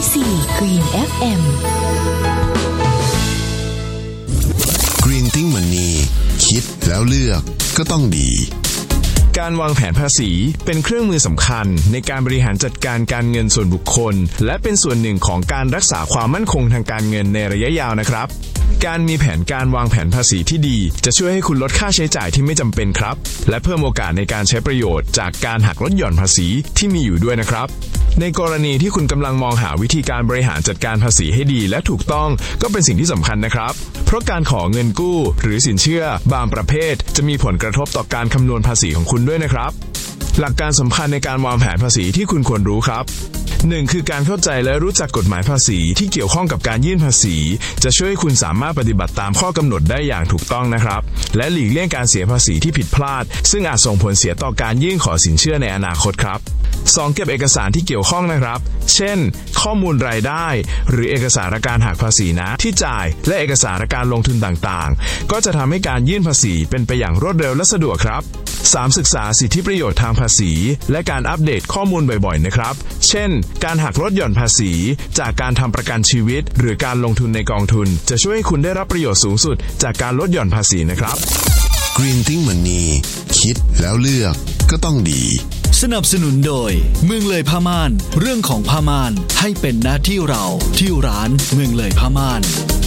104 Green FM Green Think Money คิดแล้วเลือกก็ต้องดีการวางแผนภาษีเป็นเครื่องมือสำคัญในการบริหารจัดการการเงินส่วนบุคคลและเป็นส่วนหนึ่งของการรักษาความมั่นคงทางการเงินในระยะยาวนะครับการมีแผนการวางแผนภาษีที่ดีจะช่วยให้คุณลดค่าใช้จ่ายที่ไม่จำเป็นครับและเพิ่มโอกาสในการใช้ประโยชน์จากการหักลดหย่อนภาษีที่มีอยู่ด้วยนะครับในกรณีที่คุณกำลังมองหาวิธีการบริหารจัดการภาษีให้ดีและถูกต้องก็เป็นสิ่งที่สำคัญนะครับเพราะการขอเงินกู้หรือสินเชื่อบางประเภทจะมีผลกระทบต่อการคำนวณภาษีของคุณด้วยนะครับหลักการสำคัญในการวางแผนภาษีที่คุณควรรู้ครับ 1. คือการเข้าใจและรู้จักกฎหมายภาษีที่เกี่ยวข้องกับการยื่นภาษีจะช่วยให้คุณสามารถปฏิบัติตามข้อกำหนดได้อย่างถูกต้องนะครับและหลีกเลี่ยงการเสียภาษีที่ผิดพลาดซึ่งอาจส่งผลเสียต่อการยื่นขอสินเชื่อในอนาคตครับ 2. เก็บเอกสารที่เกี่ยวข้องนะครับเช่นข้อมูลรายได้หรือเอกสารการหักภาษีนะที่จ่ายและเอกสารการลงทุนต่างๆก็จะทำให้การยื่นภาษีเป็นไปอย่างรวดเร็วและสะดวกครับ 3. ศึกษาสิทธิประโยชน์ทางภาษีและการอัปเดตข้อมูลบ่อยๆนะครับเช่นการหักลดหย่อนภาษีจากการทำประกันชีวิตหรือการลงทุนในกองทุนจะช่วยให้คุณได้รับประโยชน์สูงสุดจากการลดหย่อนภาษีนะครับ Green Think Money คิดแล้วเลือกก็ต้องดีสนับสนุนโดยเมืองเลยผ้าม่านเรื่องของผ้าม่านให้เป็นหน้าที่เราที่ร้านเมืองเลยผ้าม่าน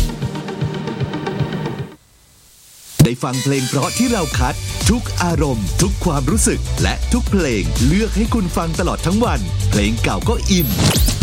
ได้ฟังเพลงเพราะที่เราคัดทุกอารมณ์ทุกความรู้สึกและทุกเพลงเลือกให้คุณฟังตลอดทั้งวันเพลงเก่าก็อิน